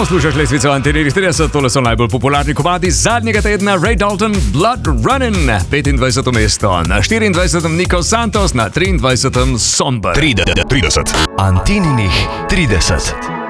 Poslušaš lestvico Antene 30, tole so najbolj popularni komadi zadnjega tedna. Ray Dalton, Blood Running, 25. mesto, na 24. Nico Santos, na 23. Somber. 30. Anteninih 30.